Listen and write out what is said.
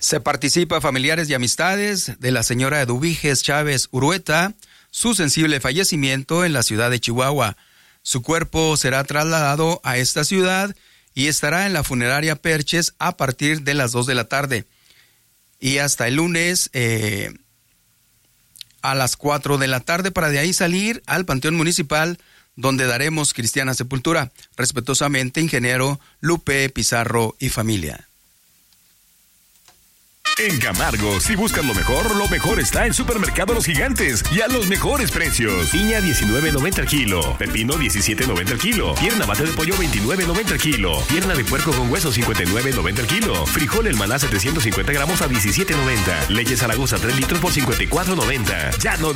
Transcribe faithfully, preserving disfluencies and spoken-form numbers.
Se participa familiares y amistades de la señora Eduviges Chávez Urueta, su sensible fallecimiento en la ciudad de Chihuahua. Su cuerpo será trasladado a esta ciudad y estará en la funeraria Perches a partir de las dos de la tarde. Y hasta el lunes eh, a las cuatro de la tarde, para de ahí salir al Panteón Municipal, donde daremos cristiana sepultura. Respetuosamente, ingeniero Lupe Pizarro y familia. En Camargo, si buscas lo mejor, lo mejor está en Supermercado Los Gigantes y a los mejores precios. Piña diecinueve noventa el kilo, pepino diecisiete noventa el kilo, pierna mate de pollo veintinueve noventa el kilo, pierna de puerco con hueso cincuenta y nueve noventa el kilo, frijol el maná setecientos cincuenta gramos a diecisiete noventa, leche Zaragoza tres litros por cincuenta y cuatro noventa. Ya no